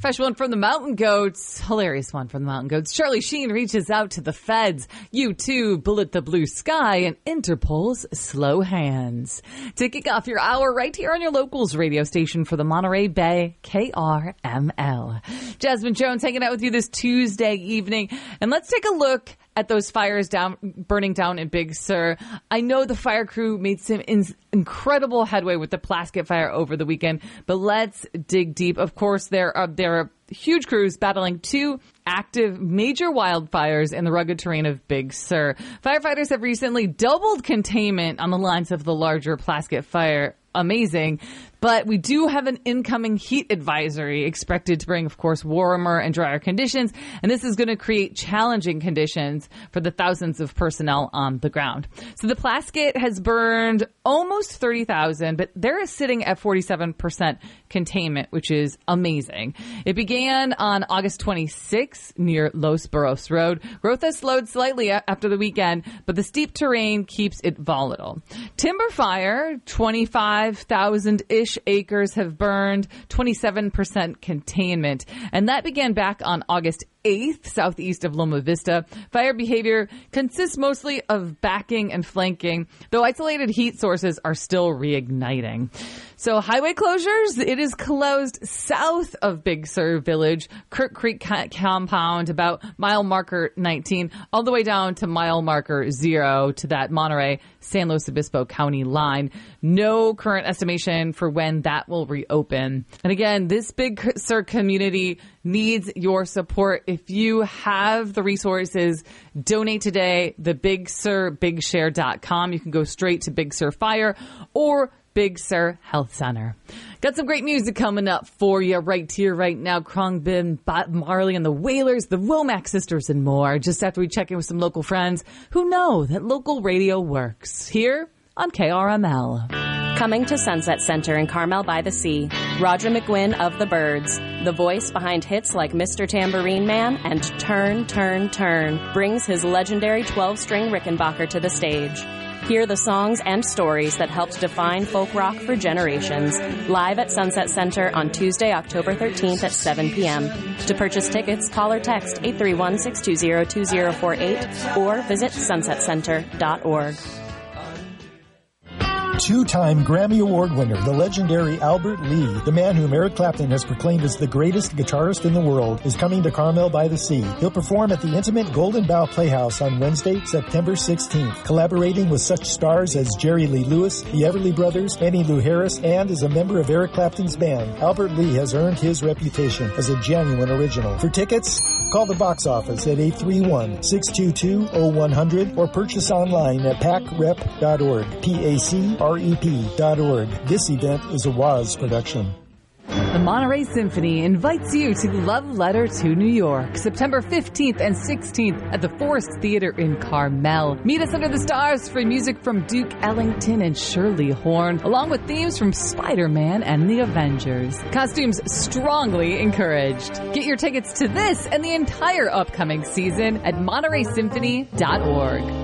Fresh one from the Mountain Goats. Hilarious one from the Mountain Goats. Charlie Sheen reaches out to the feds. U2, Bullet the Blue Sky, and Interpol's Slow Hands. To kick off your hour right here on your locals radio station for the Monterey Bay, KRML. Jasmine Jones hanging out with you this Tuesday evening. And let's take a look at those fires burning down in Big Sur. I know the fire crew made some incredible headway with the Plaskett fire over the weekend, but let's dig deep. Of course, there are huge crews battling two active major wildfires in the rugged terrain of Big Sur. Firefighters have recently doubled containment on the lines of the larger Plaskett fire. Amazing. But we do have an incoming heat advisory expected to bring, of course, warmer and drier conditions. And this is going to create challenging conditions for the thousands of personnel on the ground. So the Plaskett has burned almost 30,000, but they're sitting at 47% containment, which is amazing. It began on August 26 near Los Burros Road. Growth has slowed slightly after the weekend, but the steep terrain keeps it volatile. Timber fire, 25,000-ish acres have burned, 27% containment. And that began back on August 8th, southeast of Loma Vista. Fire behavior consists mostly of backing and flanking, though isolated heat sources are still reigniting. So highway closures, it is closed south of Big Sur Village, Kirk Creek compound, about mile marker 19, all the way down to mile marker 0 to that Monterey, San Luis Obispo County line. No current estimation for when that will reopen. And again, this Big Sur community needs your support. If you have the resources, donate today. The BigSurBigShare.com. You can go straight to Big Sur Fire or Big Sur Health Center. Got some great music coming up for you right here, right now. Khruangbin, Bob Marley and the Wailers, the Womack Sisters, and more. Just after we check in with some local friends who know that local radio works. Here on KRML. Coming to Sunset Center in Carmel by the Sea, Roger McGuinn of the Byrds, the voice behind hits like Mr. Tambourine Man and Turn, Turn, Turn, brings his legendary 12-string Rickenbacker to the stage. Hear the songs and stories that helped define folk rock for generations. Live at Sunset Center on Tuesday, October 13th at 7 p.m. To purchase tickets, call or text 831-620-2048 or visit sunsetcenter.org. Two-time Grammy Award winner, the legendary Albert Lee, the man whom Eric Clapton has proclaimed as the greatest guitarist in the world, is coming to Carmel by the Sea. He'll perform at the intimate Golden Bough Playhouse on Wednesday, September 16th, collaborating with such stars as Jerry Lee Lewis, the Everly Brothers, Emmylou Harris, and as a member of Eric Clapton's band. Albert Lee has earned his reputation as a genuine original. For tickets, call the box office at 831-622-0100 or purchase online at pacrep.org. PACREP.org. This event is a WAZ production. The Monterey Symphony invites you to Love Letter to New York, September 15th and 16th at the Forest Theater in Carmel. Meet us under the stars for music from Duke Ellington and Shirley Horn, along with themes from Spider-Man and the Avengers. Costumes strongly encouraged. Get your tickets to this and the entire upcoming season at MontereySymphony.org.